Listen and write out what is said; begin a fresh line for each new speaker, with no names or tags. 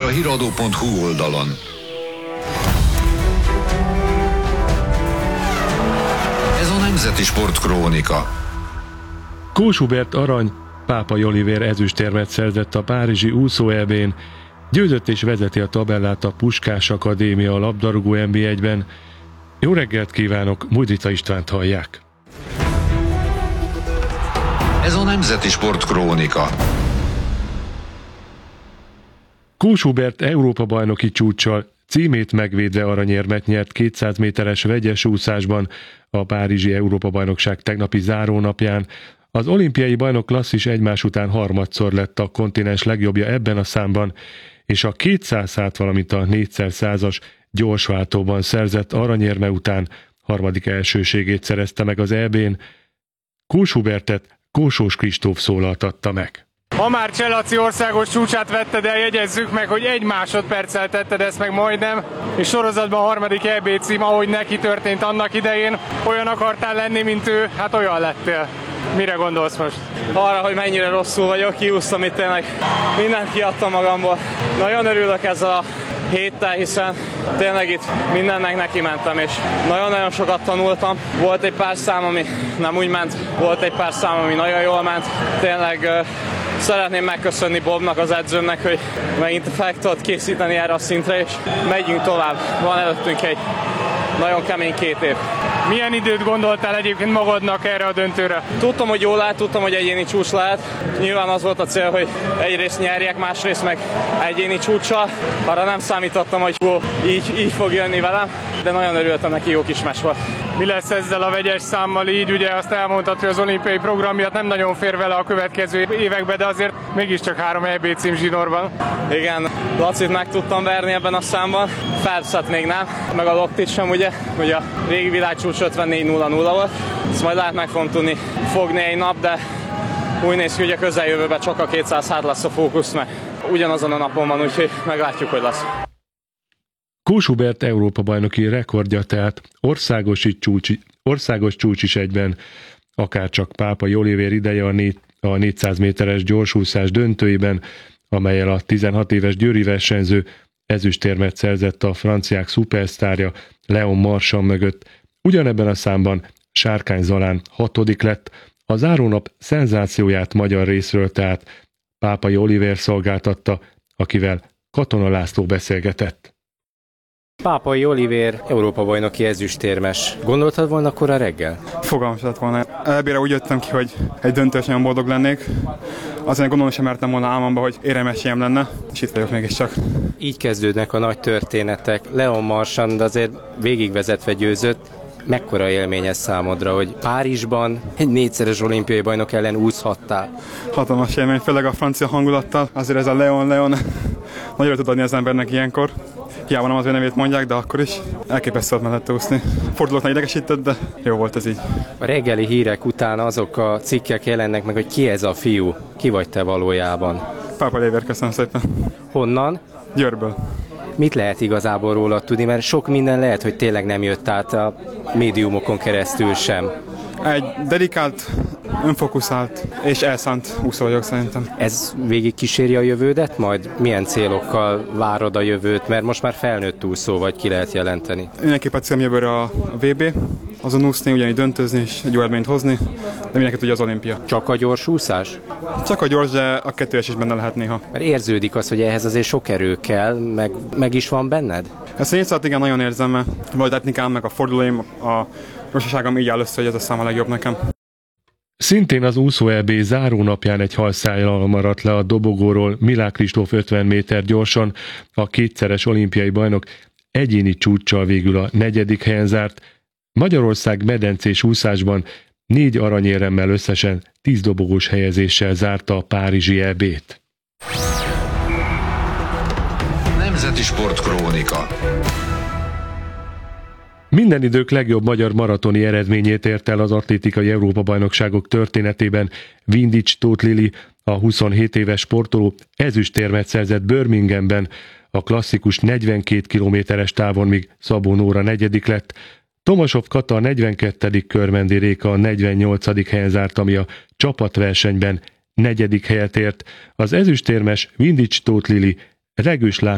hiradó.hu oldalon. Ez a Nemzeti Sport Krónika.
Kós Hubert arany, Pápai Olivér ezüstérmet szerzett a párizsi úszó EB-n, győzött és vezeti a tabellát a Puskás Akadémia a labdarúgó NB1-ben. Jó reggelt kívánok, Mudrica Istvánt hallják.
Ez a Nemzeti Sport Krónika.
Kós Hubert Európa-bajnoki csúccsal, címét megvédve aranyérmet nyert 200 méteres vegyes úszásban a párizsi Európa-bajnokság tegnapi zárónapján. Az olimpiai bajnok klasszis egymás után harmadszor lett a kontinens legjobbja ebben a számban, és a 200-át, valamint a 4x100-as gyorsváltóban szerzett aranyérme után harmadik elsőségét szerezte meg az EB-n. Kós Hubertet Kósós Kristóf szólaltatta meg.
Ha már Cselaci országos csúcsát vetted el, jegyezzük meg, hogy 1 másodperccel tetted ezt meg majdnem, és sorozatban harmadik EB cím, ahogy neki történt annak idején. Olyan akartál lenni, mint ő, hát olyan lettél. Mire gondolsz most?
Arra, hogy mennyire rosszul vagyok, kiúsztam itt tényleg. Mindent kiadtam magamból. Nagyon örülök ezzel a héttel, hiszen tényleg itt mindennek neki mentem, és nagyon-nagyon sokat tanultam. Volt egy pár szám, ami nem úgy ment, volt egy pár szám, ami nagyon jól ment. Tényleg szeretném megköszönni Bobnak, az edzőmnek, hogy megint fel tudott készíteni erre a szintre, és megyünk tovább. Van előttünk egy nagyon kemény 2 év.
Milyen időt gondoltál egyébként magadnak erre a döntőre?
Tudtam, hogy jól lehet, tudtam, hogy egyéni csúcs lehet. Nyilván az volt a cél, hogy egyrészt nyerjek, másrészt meg egyéni csúccsal. Arra nem számítottam, hogy így fog jönni velem, de nagyon örültem neki, jó kis meccs volt.
Mi lesz ezzel a vegyes számmal így? Ugye azt elmondtad, hogy az olimpiai program miatt nem nagyon fér vele a következő években, de azért mégiscsak 3 EB cím zsinórban.
Igen, Lacit meg tudtam verni ebben a számban, Phelpset még nem, meg a Loktit sem, ugye a régi világcsúcs 54-0-0 volt. Ezt majd lehet meg fogom tudni fogni egy nap, de úgy néz ki, hogy a közeljövőben csak a 200 hát lesz a fókusz, mert ugyanazon a napon van, úgyhogy meglátjuk, hogy lesz.
Kós Hubert Európa-bajnoki rekordja tehát országos csúcs is egyben, akárcsak Pápai Olivér ideje a 400 méteres gyorsúszás döntőiben, amellyel a 16 éves győri versenyző ezüstérmet szerzett a franciák szupersztárja Léon Marchand mögött. Ugyanebben a számban Sárkány Zalán 6. lett, a zárónap szenzációját magyar részről tehát Pápai Olivér szolgáltatta, akivel Katona László beszélgetett.
Pápai Olivér Európa-bajnoki ezüstérmes. Gondoltad volna akkor a reggel?
Fogalmam sem lett volna. Elbére úgy jöttem ki, hogy egy döntős nagyon boldog lennék. Azért gondolom sem mertem volna álmomba, hogy éremesélyem lenne, és itt vagyok mégiscsak.
Így kezdődnek a nagy történetek. Léon Marchand azért végigvezetve győzött. Mekkora élmény ez számodra, hogy Párizsban egy 4-szeres olimpiai bajnok ellen úszhattál?
Hatalmas élmény, főleg a francia hangulattal. Azért ez a Léon nagyon tud adni az embernek ilyenkor. Hiába nem az ő nevét mondják, de akkor is elképesztő volt mellette úszni. Fordulóknál idegesített, de jó volt ez így.
A reggeli hírek után azok a cikkek jelennek meg, hogy ki ez a fiú, ki vagy te valójában?
Pápai Olivér, köszönöm szépen.
Honnan?
Győrből.
Mit lehet igazából róla tudni, mert sok minden lehet, hogy tényleg nem jött át a médiumokon keresztül sem.
Egy dedikált, önfokuszált és elszánt úszó vagyok szerintem.
Ez végig kíséri a jövődet? Majd milyen célokkal várod a jövőt? Mert most már felnőtt úszó vagy, ki lehet jelenteni.
Mindenképpen célom jövőre a VB, azon úszni, ugyanígy döntözni és egy jó eredményt hozni, de mindenki tudja az olimpia.
Csak a gyors úszás?
Csak a gyors, de a 2-es is benne lehet néha.
Mert érződik az, hogy ehhez azért sok erő kell, meg is van benned?
Ezt a 4 szállat igen nagyon érzem, mert vagy technikám, meg a fordulóim, a gyorsaságom így áll össze, hogy ez a szám a legjobb nekem.
Szintén az úszó EB zárónapján egy halszájjal maradt le a dobogóról Milák Kristóf 50 méter gyorsan, a 2-szeres olimpiai bajnok egyéni csúccsal végül a 4. helyen zárt. Magyarország medencés úszásban 4 aranyéremmel összesen 10 dobogós helyezéssel zárta a párizsi EB-t.
Nemzeti Sport Krónika.
Minden idők legjobb magyar maratoni eredményét ért el az atlétikai Európa-bajnokságok történetében Vindics Tóth Lili, a 27 éves sportoló ezüstérmet szerzett Birminghamben, a klasszikus 42 kilométeres távon, míg Szabó Nóra 4. lett. Tomasov Kata a 42. Körmendi Réka a 48. helyen zárt, ami a csapatversenyben 4. helyet ért. Az ezüstérmes Vindics Tóth Lili Regős